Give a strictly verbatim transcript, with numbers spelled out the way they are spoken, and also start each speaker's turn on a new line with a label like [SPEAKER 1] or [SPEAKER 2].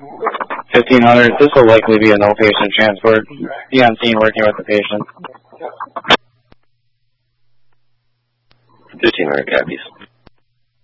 [SPEAKER 1] fifteen hundred, this will likely be a no patient transport. Be on scene working with the patient.
[SPEAKER 2] fifteen hundred copies.